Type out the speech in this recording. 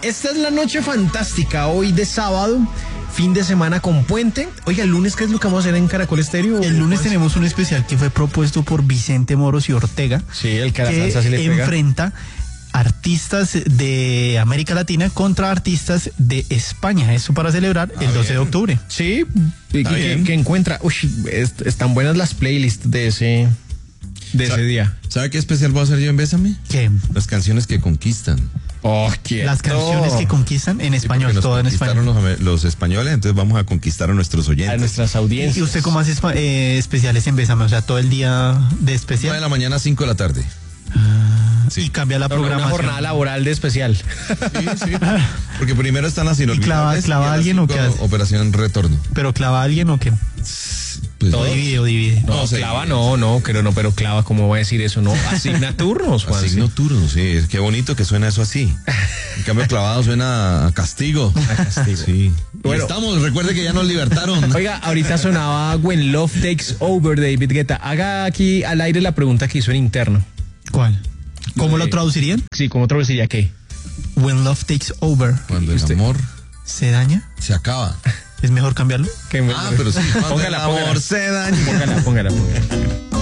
Esta es la noche fantástica, hoy de sábado, fin de semana con puente. Oiga, el lunes, ¿qué es lo que vamos a hacer en Caracol Estéreo? El lunes tenemos un especial que fue propuesto por Vicente Moros y Ortega. Sí, el que a la que salsa sí le pega. enfrenta artistas de América Latina contra artistas de España. Eso para celebrar el 12 de octubre. Sí, y que encuentra. Uy, están buenas las playlists de ese día. ¿Sabe qué especial voy a hacer yo en Bésame? ¿Qué? Las canciones que conquistan. Oh, quieto. Las canciones que conquistan en español, Porque nos todo en español. conquistaron los españoles, entonces vamos a conquistar a nuestros oyentes. A nuestras audiencias. ¿Y usted cómo hace especiales en Bésame? O sea, todo el día de 9 especial. de la mañana a 5 de la tarde. Y cambia la Una programación. jornada laboral de especial. Sí. Porque primero están las inolvidables. clava y a las alguien o 5, qué hace? Operación Retorno. ¿Pero clava a alguien o qué? Pues, O divide. No, sé. clava pero clava, ¿cómo voy a decir eso? No, asigna turnos, Juan. Asigno turnos, sí. Qué bonito que suena eso así. En cambio, clavado suena a castigo. A castigo. Sí. Bueno. Recuerde que ya nos libertaron. Oiga, ahorita sonaba When Love Takes Over de David Guetta. Haga aquí al aire la pregunta que hizo en interno. ¿Cuál? ¿Cómo lo traducirían? Sí, ¿cómo traduciría qué? When love takes over. Cuando el ¿Usted? amor ¿Se daña? se acaba. ¿Es mejor cambiarlo? Pero sí. Cuando Póngala, el amor póngala. se daña. Póngala.